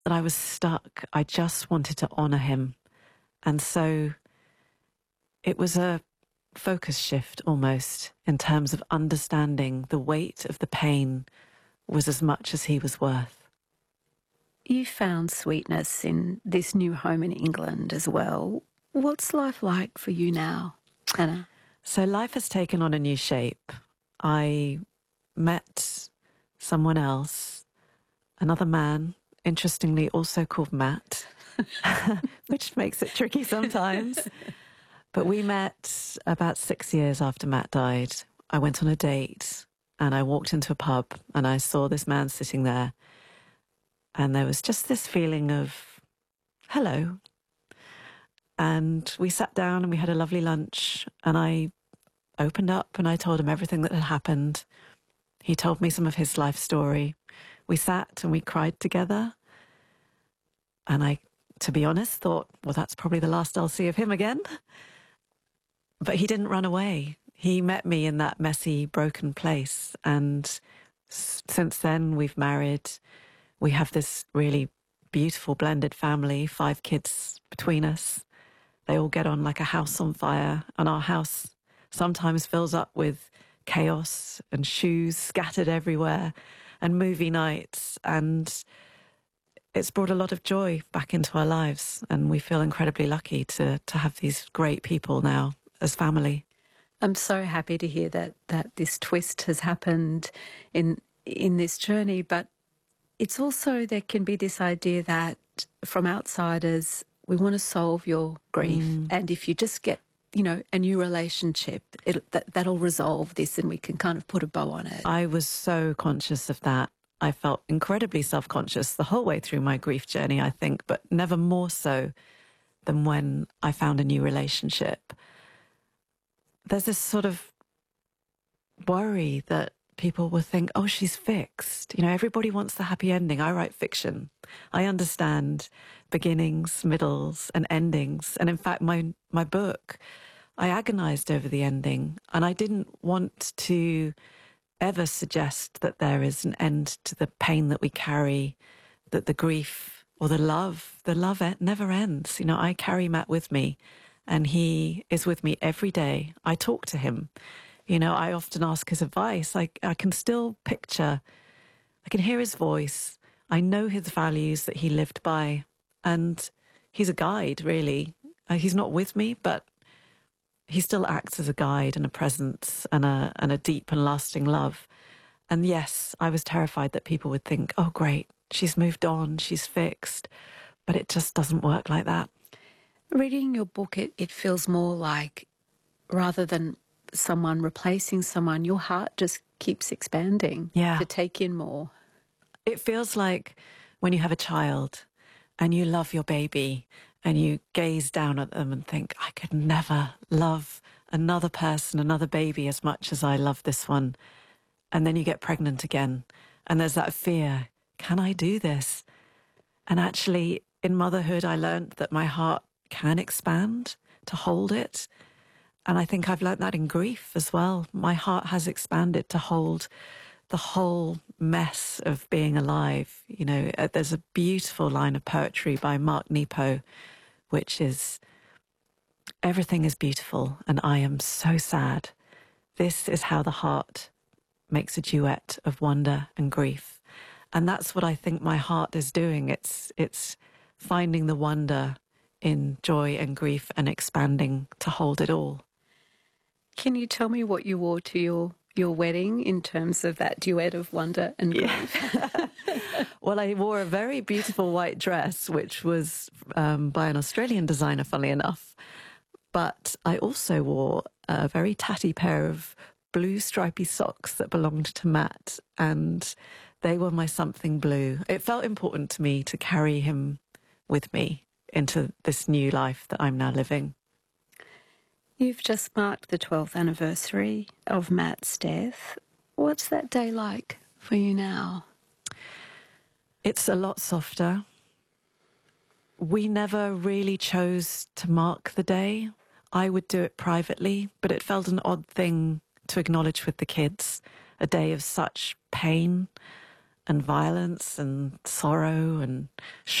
that I was stuck. I just wanted to honor him. And so it was a focus shift almost in terms of understanding the weight of the pain was as much as he was worth. You found sweetness in this new home in England as well. What's life like for you now, Anna? So life has taken on a new shape. I met someone else, another man, interestingly also called Matt, which makes it tricky sometimes. But we met about 6 years after Matt died. I went on a date and I walked into a pub and I saw this man sitting there. And there was just this feeling of, hello. And we sat down and we had a lovely lunch and I opened up and I told him everything that had happened. He told me some of his life story. We sat and we cried together. And I, to be honest, thought, well, that's probably the last I'll see of him again. But he didn't run away. He met me in that messy, broken place. And since then, we've married. We have this really beautiful blended family, 5 kids between us. They all get on like a house on fire. And our house sometimes fills up with chaos and shoes scattered everywhere and movie nights. And it's brought a lot of joy back into our lives. And we feel incredibly lucky to have these great people now as family. I'm so happy to hear that this twist has happened in this journey, but it's also, there can be this idea that from outsiders, we want to solve your grief. And if you just get, a new relationship, that'll resolve this and we can kind of put a bow on it. I was so conscious of that. I felt incredibly self-conscious the whole way through my grief journey, I think, but never more so than when I found a new relationship. There's this sort of worry that people will think, oh, she's fixed. Everybody wants the happy ending. I write fiction. I understand beginnings, middles, and endings. And in fact, my book, I agonized over the ending. And I didn't want to ever suggest that there is an end to the pain that we carry, that the grief or the love never ends. I carry Matt with me and he is with me every day. I talk to him. I often ask his advice. I can still picture, I can hear his voice. I know his values that he lived by. And he's a guide, really. He's not with me, but he still acts as a guide and a presence and a deep and lasting love. And yes, I was terrified that people would think, oh, great, she's moved on, she's fixed. But it just doesn't work like that. Reading your book, it feels more like, rather than someone replacing someone, your heart just keeps expanding to take in more. It feels like when you have a child and you love your baby and you gaze down at them and think, I could never love another person, another baby as much as I love this one. And then you get pregnant again and there's that fear, can I do this? And actually in motherhood, I learned that my heart can expand to hold it. And I think I've learnt that in grief as well. My heart has expanded to hold the whole mess of being alive. There's a beautiful line of poetry by Mark Nepo, which is, everything is beautiful and I am so sad. This is how the heart makes a duet of wonder and grief. And that's what I think my heart is doing. It's finding the wonder in joy and grief and expanding to hold it all. Can you tell me what you wore to your wedding in terms of that duet of wonder and grief? Well, I wore a very beautiful white dress, which was by an Australian designer, funnily enough. But I also wore a very tatty pair of blue stripy socks that belonged to Matt. And they were my something blue. It felt important to me to carry him with me into this new life that I'm now living. You've just marked the 12th anniversary of Matt's death. What's that day like for you now? It's a lot softer. We never really chose to mark the day. I would do it privately, but it felt an odd thing to acknowledge with the kids, a day of such pain and violence and sorrow and